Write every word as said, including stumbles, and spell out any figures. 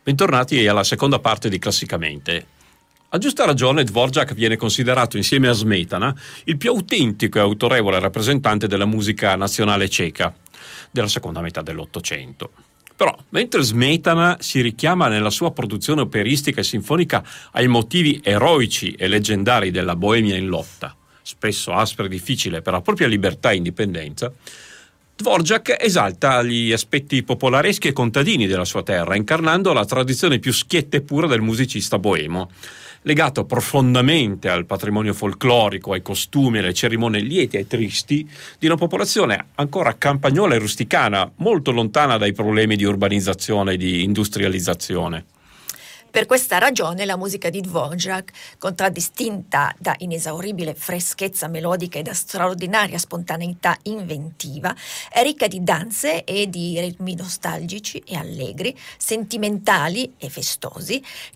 Bentornati alla seconda parte di Classicamente. A giusta ragione Dvorak viene considerato insieme a Smetana il più autentico e autorevole rappresentante della musica nazionale ceca della seconda metà dell'Ottocento. Però, mentre Smetana si richiama nella sua produzione operistica e sinfonica ai motivi eroici e leggendari della Boemia in lotta, spesso aspra e difficile per la propria libertà e indipendenza, Dvorak esalta gli aspetti popolareschi e contadini della sua terra, incarnando la tradizione più schietta e pura del musicista boemo, legato profondamente al patrimonio folclorico, ai costumi, alle cerimonie lieti e tristi di una popolazione ancora campagnola e rusticana, molto lontana dai problemi di urbanizzazione e di industrializzazione. Per questa ragione la musica di Dvorak, contraddistinta da inesauribile freschezza melodica e da straordinaria spontaneità inventiva, è ricca di danze e di ritmi nostalgici e allegri, sentimentali e festosi,